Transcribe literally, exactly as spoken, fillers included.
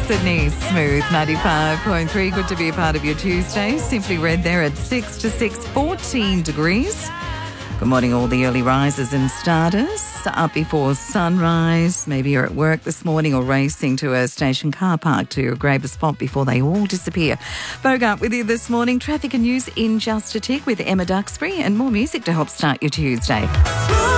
Sydney, Smooth ninety-five point three. Good to be a part of your Tuesday. Simply Red there at six to six, fourteen degrees. Good morning, all the early risers and starters. Up before sunrise. Maybe you're at work this morning or racing to a station car park to grab a spot before they all disappear. Bogart with you this morning. Traffic and news in just a tick with Emma Duxbury and more music to help start your Tuesday.